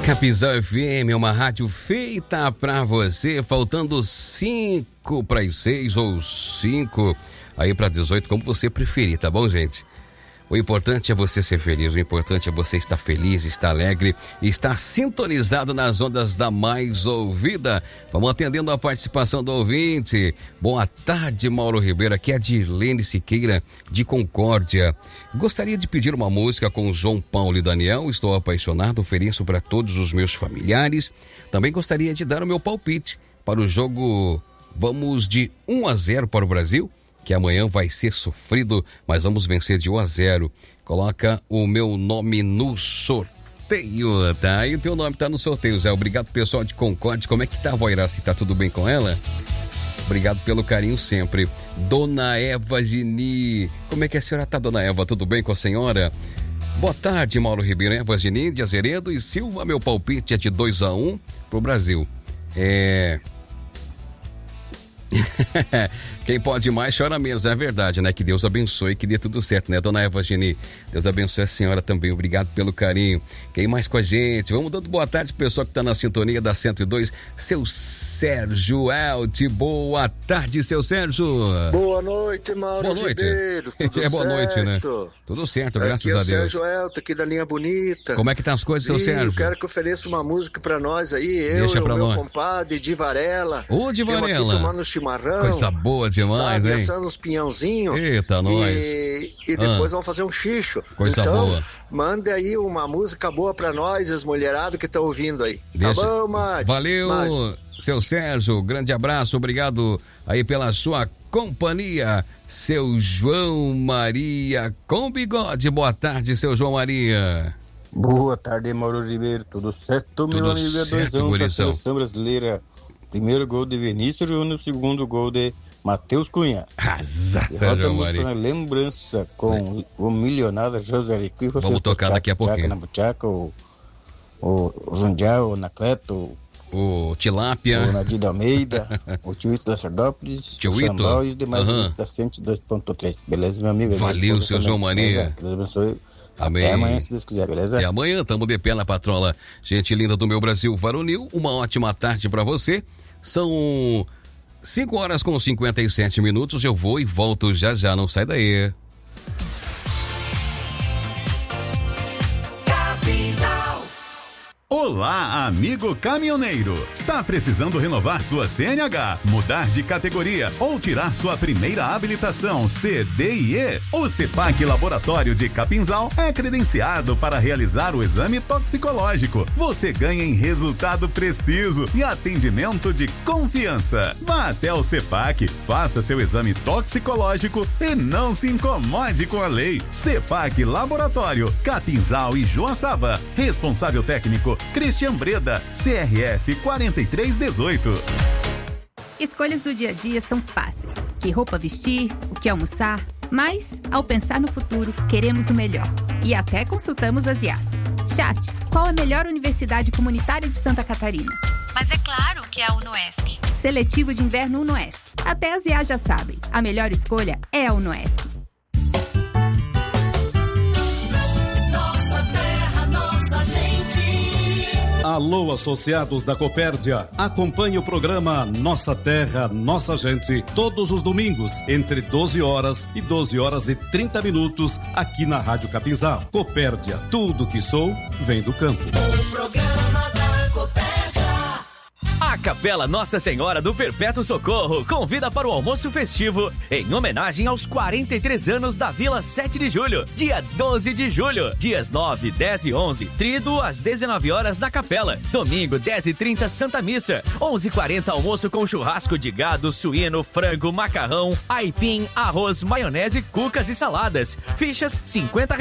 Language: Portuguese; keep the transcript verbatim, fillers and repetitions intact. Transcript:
Capinzal F M é uma rádio feita pra você, faltando cinco para as seis ou cinco aí para dezoito, como você preferir, tá bom, gente? O importante é você ser feliz, o importante é você estar feliz, estar alegre e estar sintonizado nas ondas da mais ouvida. Vamos atendendo a participação do ouvinte. Boa tarde, Mauro Ribeiro, aqui é a Dirlene Siqueira, de Concórdia. Gostaria de pedir uma música com João Paulo e Daniel, estou apaixonado, ofereço para todos os meus familiares. Também gostaria de dar o meu palpite para o jogo, vamos de um a zero para o Brasil, que amanhã vai ser sofrido, mas vamos vencer de um a zero. Coloca o meu nome no sorteio, tá? E o teu nome tá no sorteio, Zé. Obrigado, pessoal de Concórdia. Como é que tá, Voiraci? Tá tudo bem com ela? Obrigado pelo carinho sempre. Dona Eva Gini. Como é que a senhora tá, Dona Eva? Tudo bem com a senhora? Boa tarde, Mauro Ribeiro. Eva Gini, de Azeredo e Silva. Meu palpite é de dois a um pro Brasil. É... Quem pode mais chora menos, é verdade, né? Que Deus abençoe, que dê tudo certo, né, Dona Eva Gini? Deus abençoe a senhora também, obrigado pelo carinho. Quem mais com a gente? Vamos dando boa tarde pro pessoal que tá na sintonia da cento e dois, seu Sérgio Elti. Boa tarde, seu Sérgio. Boa noite, Mauro boa noite. Ribeiro. Tudo é boa certo? noite, né? Tudo certo, graças aqui é a Deus. Sérgio Elti, aqui da Linha Bonita. Como é que tá as coisas, seu e Sérgio? Eu quero que ofereça uma música pra nós aí, eu Deixa e o pra meu nós. compadre de Varela. Ô, de Varela. Estamos aqui tomando chimarrão. Coisa boa demais, sabe, hein? assando uns pinhãozinhos. Eita, nós. E, e depois ah. vamos fazer um xixo. Coisa então, boa. Mande aí uma música boa pra nós, as mulheradas que estão ouvindo aí. Deixa. Tá bom, Márcio? Valeu, Márcio. Seu Sérgio, grande abraço, obrigado aí pela sua companhia, seu João Maria com bigode. Boa tarde, seu João Maria. Boa tarde, Mauro Ribeiro, tudo certo, tudo meu amigo? Certo, é dois gurizão. A seleção brasileira, primeiro gol de Vinícius Júnior, segundo gol de Matheus Cunha. Arrasada, João Maria. Na lembrança com é. o milionário José Rico. Vamos tocar tchaca, daqui a pouquinho. Na buchaca, o, o, o Jundial, o Anacleto, o Tilápia, o Nadir Almeida, o Tioito da Sardópolis, Tio o Sambal e os demais uhum. da frente dois ponto três. Beleza, meu amigo? Valeu, seu também. João Maria. Deus abençoe. Amém. Até amanhã, se Deus quiser, beleza? Até amanhã, tamo de pé na patrola. Gente linda do meu Brasil varonil, uma ótima tarde pra você. São cinco horas com cinquenta e sete minutos. Eu vou e volto já já, não sai daí. Olá, amigo caminhoneiro! Está precisando renovar sua C N H, mudar de categoria ou tirar sua primeira habilitação C D I E? O CEPAC Laboratório de Capinzal é credenciado para realizar o exame toxicológico. Você ganha em resultado preciso e atendimento de confiança. Vá até o CEPAC, faça seu exame toxicológico e não se incomode com a lei. CEPAC Laboratório, Capinzal e Joaçaba. Responsável técnico Christian Breda, C R F quatro três um oito. Escolhas do dia a dia são fáceis. Que roupa vestir, o que almoçar. Mas, ao pensar no futuro, queremos o melhor. E até consultamos as I As. Chat, qual a melhor universidade comunitária de Santa Catarina? Mas é claro que é a UNOESC. Seletivo de inverno UNOESC. Até as I As já sabem. A melhor escolha é a UNOESC. Alô, associados da Copérdia, acompanhe o programa Nossa Terra, Nossa Gente, todos os domingos, entre doze horas e doze horas e trinta minutos, aqui na Rádio Capinzal. Copérdia, tudo que sou, vem do campo. O programa da Copérdia. A Capela Nossa Senhora do Perpétuo Socorro convida para o almoço festivo em homenagem aos quarenta e três anos da Vila sete de Julho, dia doze de julho, dias nove, dez e onze, tríduo às dezenove horas na Capela. Domingo, dez e trinta, Santa Missa. onze e quarenta, almoço com churrasco de gado, suíno, frango, macarrão, aipim, arroz, maionese, cucas e saladas. Fichas, cinquenta reais.